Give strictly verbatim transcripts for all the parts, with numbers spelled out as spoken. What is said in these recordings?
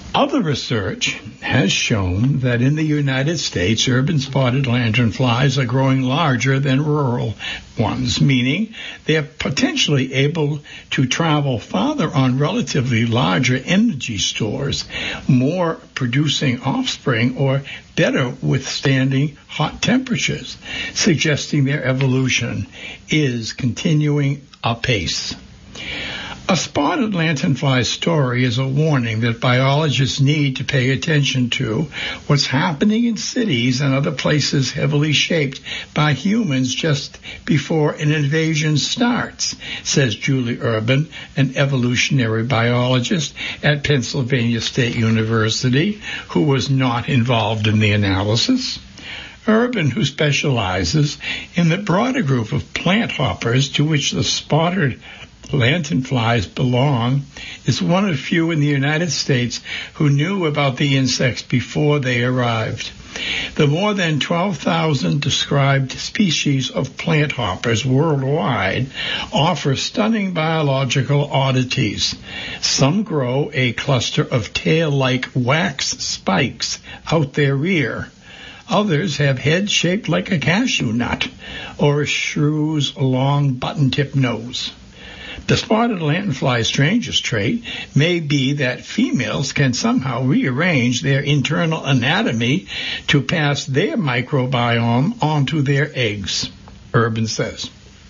Other research has shown that in the United States, urban spotted lanternflies are growing larger than rural ones, meaning they're potentially able to travel farther on relatively larger energy stores, more producing offspring, or better withstanding hot temperatures, suggesting their evolution is continuing apace. A spotted lanternfly story is a warning that biologists need to pay attention to what's happening in cities and other places heavily shaped by humans just before an invasion starts, says Julie Urban, an evolutionary biologist at Pennsylvania State University, who was not involved in the analysis. Urban, who specializes in the broader group of plant hoppers to which the spotted lanternflies belong, is one of few in the United States who knew about the insects before they arrived. The more than twelve thousand described species of plant hoppers worldwide offer stunning biological oddities. Some grow a cluster of tail-like wax spikes out their rear. Others have heads shaped like a cashew nut or a shrew's long button-tip nose. The spotted lanternfly's strangest trait may be that females can somehow rearrange their internal anatomy to pass their microbiome onto their eggs, Urban says.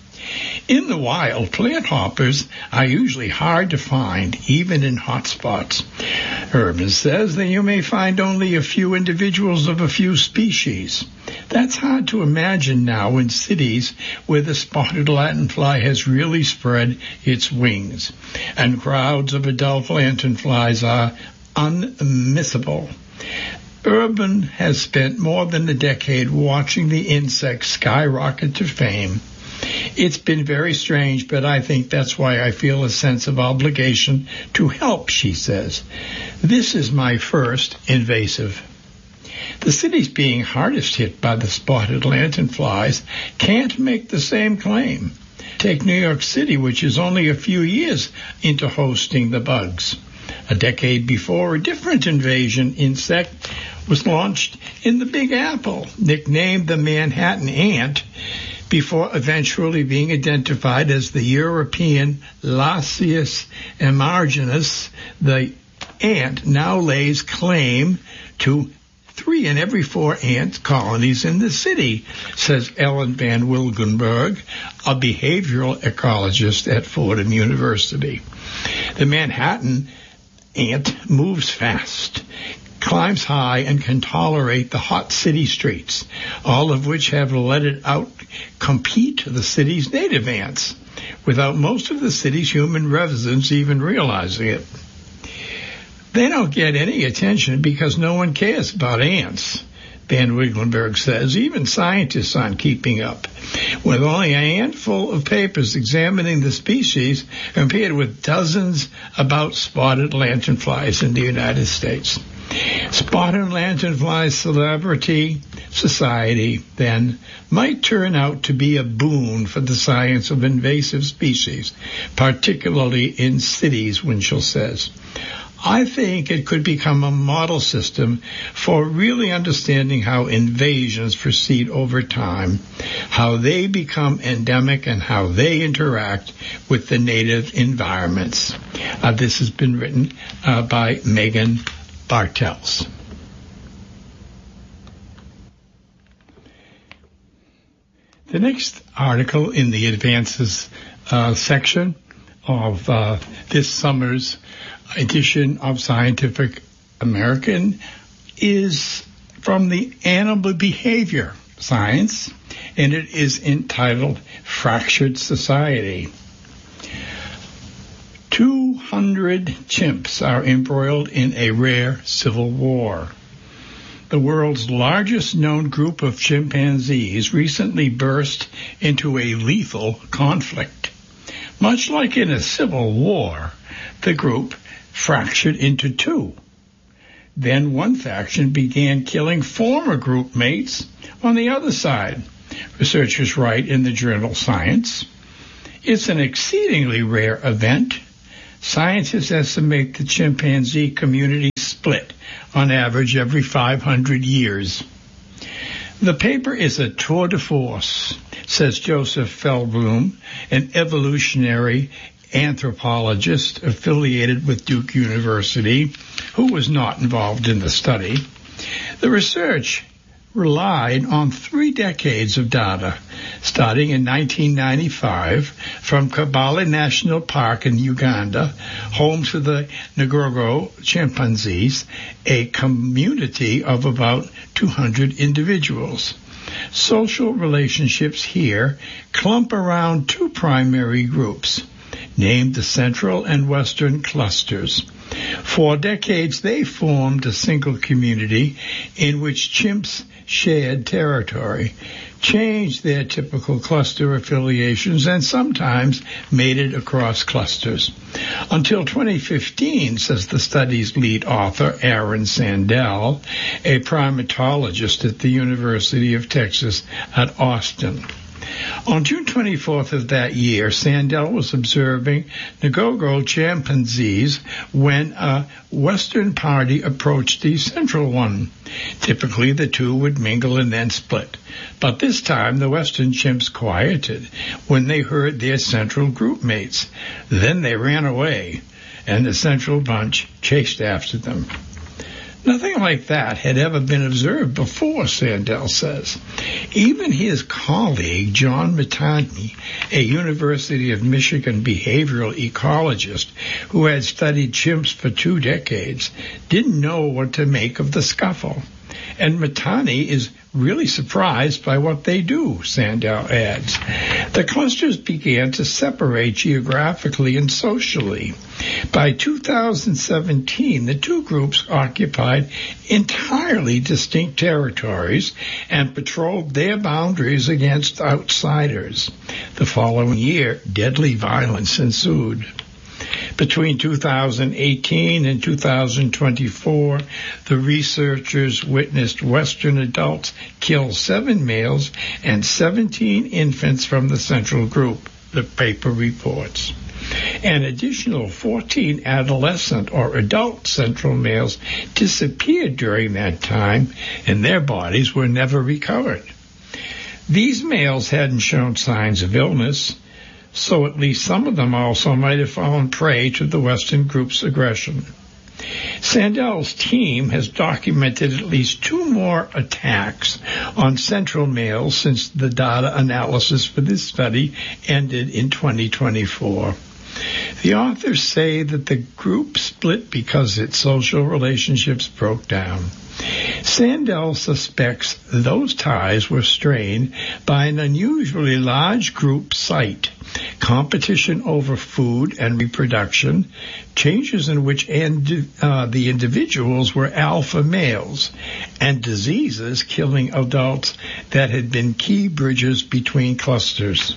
In the wild, plant hoppers are usually hard to find, even in hot spots. Urban says that you may find only a few individuals of a few species. That's hard to imagine now in cities where the spotted lanternfly has really spread its wings, and crowds of adult lanternflies are unmissable. Urban has spent more than a decade watching the insect skyrocket to fame. It's been very strange, but I think that's why I feel a sense of obligation to help, she says. This is my first invasive. The cities being hardest hit by the spotted lanternflies can't make the same claim. Take New York City, which is only a few years into hosting the bugs. A decade before, a different invasion insect was launched in the Big Apple, nicknamed the Manhattan ant, before eventually being identified as the European Lasius emarginus. The ant now lays claim to three in every four ant colonies in the city, says Ellen Van Wilgenberg, a behavioral ecologist at Fordham University. The Manhattan ant moves fast, climbs high, and can tolerate the hot city streets, all of which have let it out compete the city's native ants, without most of the city's human residents even realizing it. They don't get any attention because no one cares about ants, Van Wiglenberg says. Even scientists aren't keeping up, with only a handful of papers examining the species compared with dozens about spotted lanternflies in the United States. Spotted lanternfly celebrity society, then, might turn out to be a boon for the science of invasive species, particularly in cities, Winchell says. I think it could become a model system for really understanding how invasions proceed over time, how they become endemic, and how they interact with the native environments. Uh, this has been written uh, by Megan Bartels. The next article in the advances uh, section of uh, this summer's edition of Scientific American is from the Animal Behavior Science, and it is entitled Fractured Society. Two hundred chimps are embroiled in a rare civil war. The world's largest known group of chimpanzees recently burst into a lethal conflict. Much like in a civil war, the group fractured into two. Then one faction began killing former group mates on the other side, researchers write in the journal Science. It's an exceedingly rare event. Scientists estimate the chimpanzee community split on average every five hundred years. The paper is a tour de force, says Joseph Feldblum, an evolutionary anthropologist affiliated with Duke University, who was not involved in the study. The research relied on three decades of data, starting in nineteen ninety-five from Kabale National Park in Uganda, home to the Ngorongoro chimpanzees, a community of about two hundred individuals. Social relationships here clump around two primary groups, named the Central and Western Clusters. For decades, they formed a single community in which chimps shared territory, changed their typical cluster affiliations, and sometimes mated across clusters. Until twenty fifteen, says the study's lead author, Aaron Sandell, a primatologist at the University of Texas at Austin. On June twenty-fourth of that year, Sandell was observing Ngorongoro chimpanzees when a western party approached the central one. Typically, the two would mingle and then split. But this time, the western chimps quieted when they heard their central group mates. Then they ran away, and the central bunch chased after them. Nothing like that had ever been observed before, Sandell says. Even his colleague, John Mitani, a University of Michigan behavioral ecologist who had studied chimps for two decades, didn't know what to make of the scuffle. And Mitani is really surprised by what they do, Sandell adds. The clusters began to separate geographically and socially. By two thousand seventeen, the two groups occupied entirely distinct territories and patrolled their boundaries against outsiders. The following year, deadly violence ensued. Between two thousand eighteen and two thousand twenty-four, the researchers witnessed Western adults kill seven males and seventeen infants from the central group, the paper reports. An additional fourteen adolescent or adult central males disappeared during that time, and their bodies were never recovered. These males hadn't shown signs of illness, so at least some of them also might have fallen prey to the Western group's aggression. Sandell's team has documented at least two more attacks on central males since the data analysis for this study ended in twenty twenty-four. The authors say that the group split because its social relationships broke down. Sandell suspects those ties were strained by an unusually large group site, competition over food and reproduction, changes in which and, uh, the individuals were alpha males, and diseases killing adults that had been key bridges between clusters.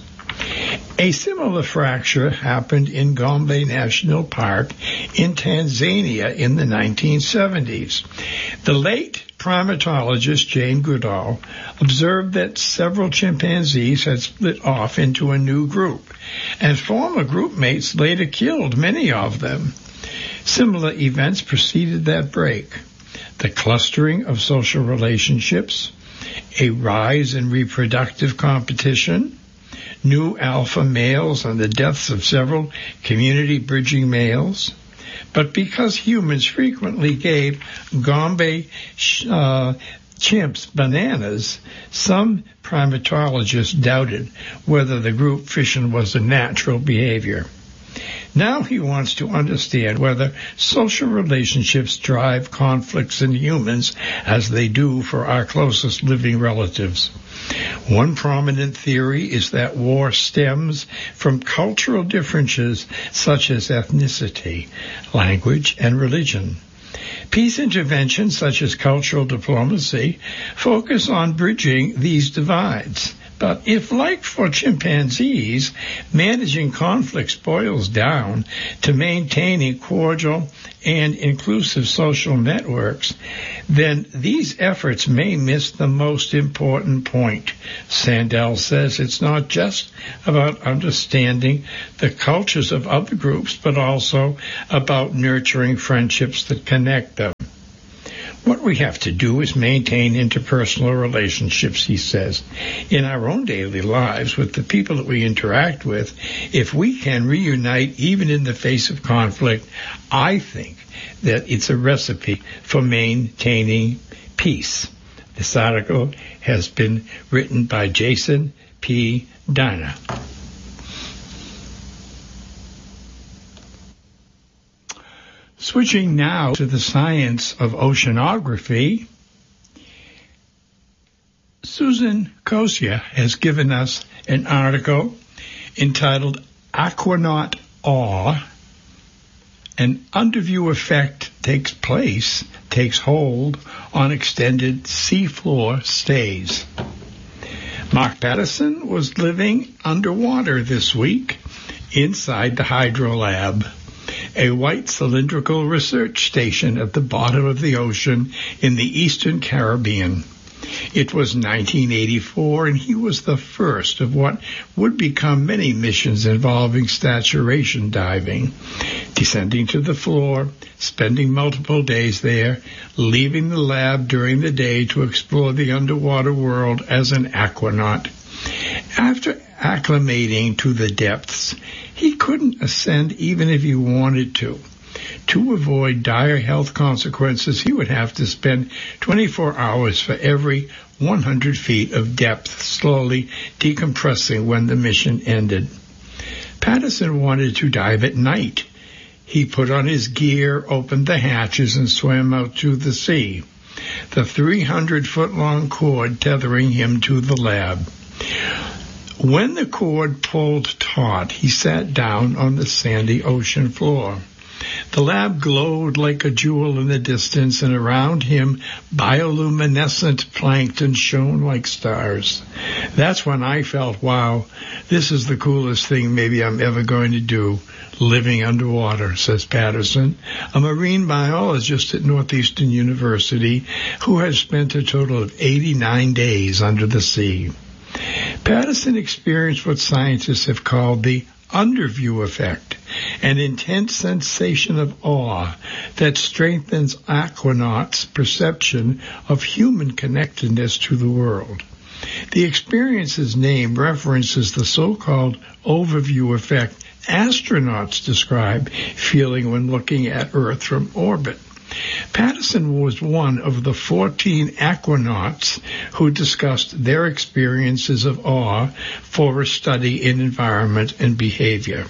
A similar fracture happened in Gombe National Park in Tanzania in the nineteen seventies. The late primatologist Jane Goodall observed that several chimpanzees had split off into a new group, and former group mates later killed many of them. Similar events preceded that break. The clustering of social relationships, a rise in reproductive competition, new alpha males, and the deaths of several community bridging males. But because humans frequently gave Gombe uh, chimps bananas, some primatologists doubted whether the group fission was a natural behavior. Now he wants to understand whether social relationships drive conflicts in humans as they do for our closest living relatives. One prominent theory is that war stems from cultural differences such as ethnicity, language, and religion. Peace interventions such as cultural diplomacy focus on bridging these divides. But if, like for chimpanzees, managing conflicts boils down to maintaining cordial and inclusive social networks, then these efforts may miss the most important point. Sandell says it's not just about understanding the cultures of other groups, but also about nurturing friendships that connect them. we have to do is maintain interpersonal relationships, he says, in our own daily lives with the people that we interact with. If we can reunite even in the face of conflict, I think that it's a recipe for maintaining peace. This article has been written by Jason P. Dana. Switching now to the science of oceanography, Susan Kosia has given us an article entitled Aquanaut Awe. An underview effect takes place, takes hold on extended seafloor stays. Mark Patterson was living underwater this week inside the Hydrolab, a white cylindrical research station at the bottom of the ocean in the eastern Caribbean. It was nineteen eighty-four, and he was the first of what would become many missions involving saturation diving, descending to the floor, spending multiple days there, leaving the lab during the day to explore the underwater world as an aquanaut. After acclimating to the depths, he couldn't ascend even if he wanted to. To avoid dire health consequences, he would have to spend twenty-four hours for every one hundred feet of depth, slowly decompressing when the mission ended. Patterson wanted to dive at night. He put on his gear, opened the hatches, and swam out to the sea, the three hundred foot long cord tethering him to the lab. When the cord pulled taut, he sat down on the sandy ocean floor. The lab glowed like a jewel in the distance, and around him bioluminescent plankton shone like stars. That's when I felt, wow, this is the coolest thing maybe I'm ever going to do, living underwater, says Patterson, a marine biologist at Northeastern University who has spent a total of eighty-nine days under the sea. Patterson experienced what scientists have called the underview effect, an intense sensation of awe that strengthens aquanauts' perception of human connectedness to the world. The experience's name references the so-called overview effect astronauts describe feeling when looking at Earth from orbit. Patterson was one of the fourteen aquanauts who discussed their experiences of awe for a study in environment and behavior.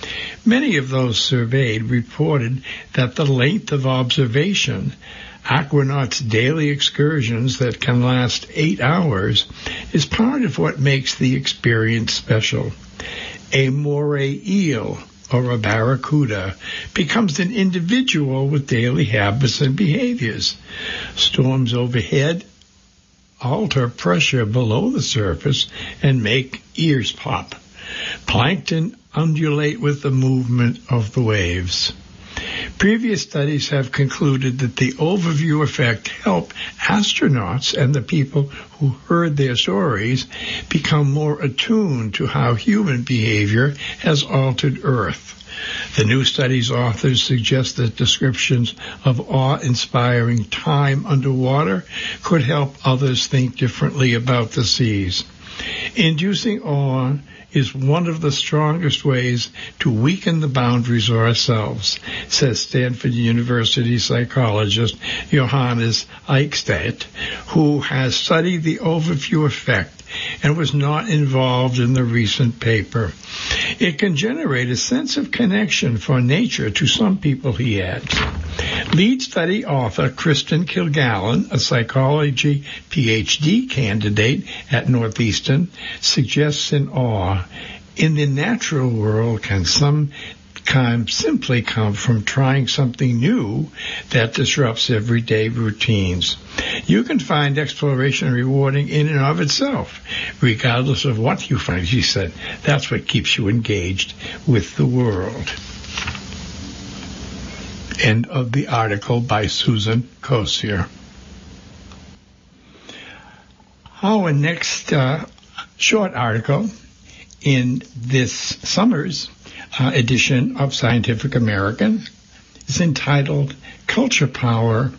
Many of those surveyed reported that the length of observation, aquanauts' daily excursions that can last eight hours, is part of what makes the experience special. A moray eel, or a barracuda, becomes an individual with daily habits and behaviors. Storms overhead alter pressure below the surface and make ears pop. Plankton undulate with the movement of the waves. Previous studies have concluded that the overview effect helped astronauts and the people who heard their stories become more attuned to how human behavior has altered Earth. The new study's authors suggest that descriptions of awe-inspiring time underwater could help others think differently about the seas. Inducing awe is one of the strongest ways to weaken the boundaries of ourselves, says Stanford University psychologist Johannes Eichstadt, who has studied the overview effect and was not involved in the recent paper. It can generate a sense of connection for nature to some people, he adds. Lead study author Kristen Kilgallen, a psychology P H D candidate at Northeastern, suggests an awe in the natural world can sometimes simply come from trying something new that disrupts everyday routines. You can find exploration rewarding in and of itself, regardless of what you find, she said. That's what keeps you engaged with the world. End of the article by Susan Kosia. Our next uh, short article in this summer's uh, edition of Scientific American is entitled Culture Power